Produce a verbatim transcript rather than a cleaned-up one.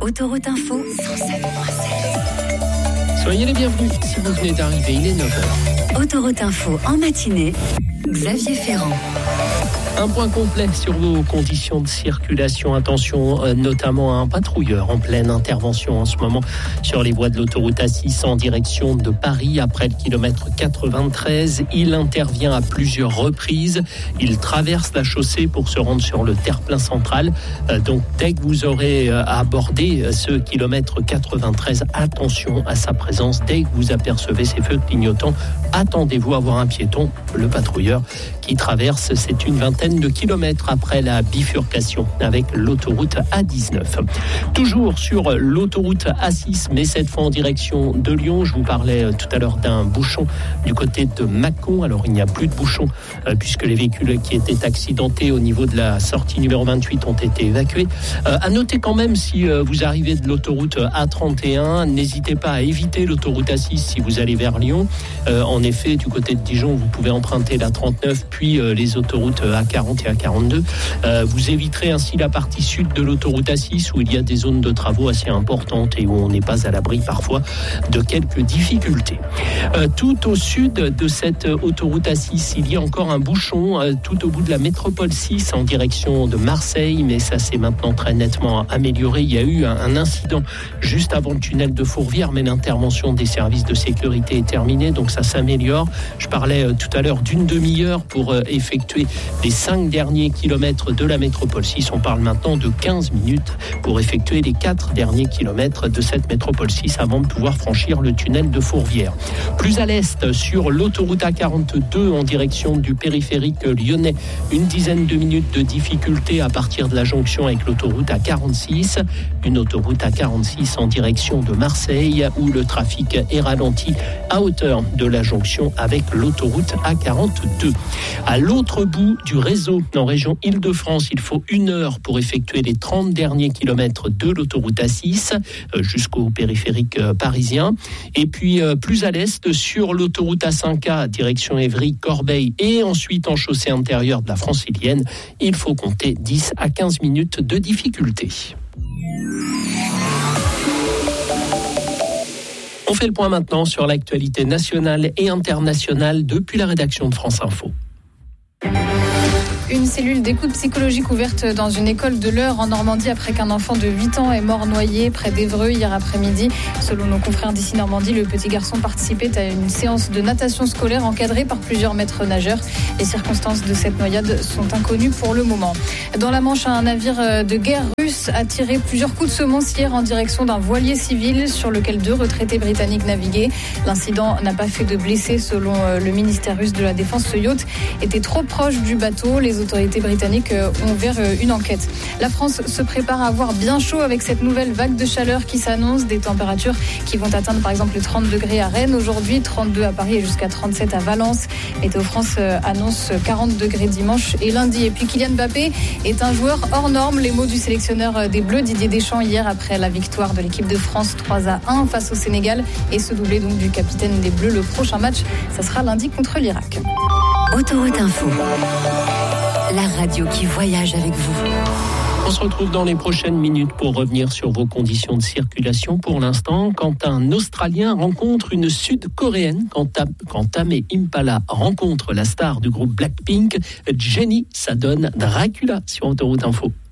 Autoroute Info cent sept virgule sept. Soyez les bienvenus si vous venez d'arriver, il est neuf heures. Autoroute Info en matinée, Xavier Ferrand. Un point complet sur vos conditions de circulation. Attention euh, notamment à un patrouilleur en pleine intervention en ce moment sur les voies de l'autoroute A six en direction de Paris après le kilomètre quatre-vingt-treize. Il intervient à plusieurs reprises. Il traverse la chaussée pour se rendre sur le terre-plein central. Euh, donc dès que vous aurez euh, abordé ce kilomètre quatre-vingt-treize, attention à sa présence. Dès que vous apercevez ces feux clignotants, attendez-vous à voir un piéton. Le patrouilleur qui traverse, c'est une vingtaine de kilomètres après la bifurcation avec l'autoroute A dix-neuf. Toujours sur l'autoroute A six, mais cette fois en direction de Lyon. Je vous parlais tout à l'heure d'un bouchon du côté de Mâcon. Alors il n'y a plus de bouchon euh, puisque les véhicules qui étaient accidentés au niveau de la sortie numéro vingt-huit ont été évacués. Euh, à noter quand même, si euh, vous arrivez de l'autoroute A trente et un, n'hésitez pas à éviter l'autoroute A six si vous allez vers Lyon. Euh, en effet, du côté de Dijon, vous pouvez emprunter la trente-neuf, puis euh, les autoroutes A quarante et A quarante-deux. Euh, vous éviterez ainsi la partie sud de l'autoroute A six où il y a des zones de travaux assez importantes et où on n'est pas à l'abri parfois de quelques difficultés. Euh, tout au sud de cette autoroute A six, il y a encore un bouchon euh, tout au bout de la métropole six en direction de Marseille, mais ça s'est maintenant très nettement amélioré. Il y a eu un, un incident juste avant le tunnel de Fourvière, mais l'intervention des services de sécurité est terminée, donc ça s'améliore. Je parlais euh, tout à l'heure d'une demi-heure pour euh, effectuer les cinq derniers kilomètres de la métropole six. On parle maintenant de quinze minutes pour effectuer les quatre derniers kilomètres de cette métropole six avant de pouvoir franchir le tunnel de Fourvière. Plus à l'est, sur l'autoroute A quarante-deux en direction du périphérique lyonnais, une dizaine de minutes de difficulté à partir de la jonction avec l'autoroute A quarante-six. Une autoroute A quarante-six en direction de Marseille où le trafic est ralenti à hauteur de la jonction avec l'autoroute A quarante-deux. À l'autre bout du réseau, en région Île-de-France, il faut une heure pour effectuer les trente derniers kilomètres de l'autoroute A six euh, jusqu'au périphérique euh, parisien. Et puis euh, plus à l'est, sur l'autoroute A cinq A, direction Évry, Corbeil et ensuite en chaussée intérieure de la Francilienne, il faut compter dix à quinze minutes de difficulté. On fait le point maintenant sur l'actualité nationale et internationale depuis la rédaction de France Info. Une cellule d'écoute psychologique ouverte dans une école de l'Eure en Normandie après qu'un enfant de huit ans est mort noyé près d'Évreux hier après-midi. Selon nos confrères d'ici Normandie, le petit garçon participait à une séance de natation scolaire encadrée par plusieurs maîtres nageurs. Les circonstances de cette noyade sont inconnues pour le moment. Dans la Manche, un navire de guerre russe a tiré plusieurs coups de semonce hier en direction d'un voilier civil sur lequel deux retraités britanniques naviguaient. L'incident n'a pas fait de blessés selon le ministère russe de la Défense. Ce yacht était trop proche du bateau. Les autorités britanniques ont ouvert une enquête. La France se prépare à avoir bien chaud avec cette nouvelle vague de chaleur qui s'annonce. Des températures qui vont atteindre par exemple les trente degrés à Rennes aujourd'hui, trente-deux à Paris et jusqu'à trente-sept à Valence. Météo France annonce quarante degrés dimanche et lundi. Et puis Kylian Mbappé est un joueur hors norme. Les mots du sélectionneur des Bleus, Didier Deschamps, hier après la victoire de l'équipe de France trois à un face au Sénégal et ce doublé donc du capitaine des Bleus. Le prochain match, ça sera lundi contre l'Irak. Autoroute Info, la radio qui voyage avec vous. On se retrouve dans les prochaines minutes pour revenir sur vos conditions de circulation. Pour l'instant, quand un Australien rencontre une Sud-Coréenne, quand, quand Tame Impala rencontre la star du groupe Blackpink, Jennie, ça donne Dracula sur Autoroute Info.